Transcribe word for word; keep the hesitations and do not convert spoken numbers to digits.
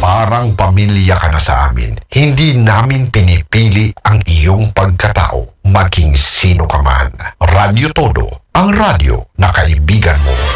Parang pamilya ka na sa amin. Hindi namin pinipili ang iyong pagkatao, maging sino ka man. Radyo Todo, ang radyo na kaibigan mo.